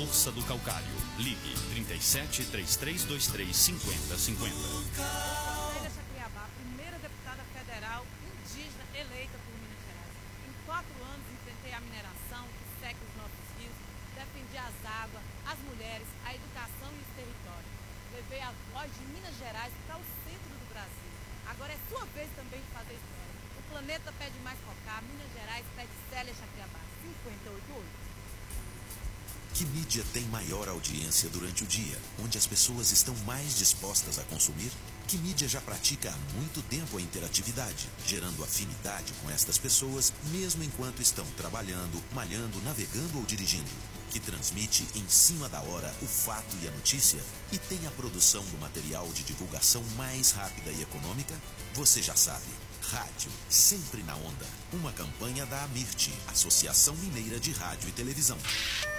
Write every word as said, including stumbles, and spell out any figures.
força do calcário. Ligue trinta e sete, três três dois três, cinquenta cinquenta. Célia Chacriabá, primeira deputada federal indígena eleita por Minas Gerais. Em quatro anos enfrentei a mineração que seca os nossos rios, defendi as águas, as mulheres, a educação e os territórios. Levei a voz de Minas Gerais para o centro do Brasil. Agora é sua vez também de fazer história. O planeta pede mais focar, Minas Gerais pede Célia Chacriabá, cinquenta e oito oito. Que mídia tem maior audiência durante o dia, onde as pessoas estão mais dispostas a consumir? Que mídia já pratica há muito tempo a interatividade, gerando afinidade com estas pessoas, mesmo enquanto estão trabalhando, malhando, navegando ou dirigindo? Que transmite em cima da hora o fato e a notícia e tem a produção do material de divulgação mais rápida e econômica? Você já sabe. Rádio, sempre na onda. Uma campanha da AMIRT, Associação Mineira de Rádio e Televisão.